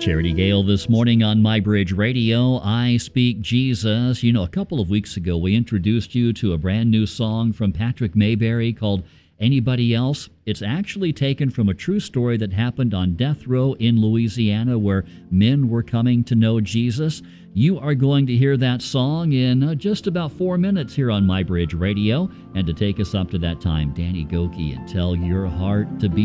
Charity Gale this morning on MyBridge Radio, I Speak Jesus. You know, a couple of weeks ago, we introduced you to a brand new song from Patrick Mayberry called Anybody Else. It's actually taken from a true story that happened on death row in Louisiana where men were coming to know Jesus. You are going to hear that song in just about 4 minutes here on MyBridge Radio. And to take us up to that time, Danny Gokey and Tell Your Heart to Be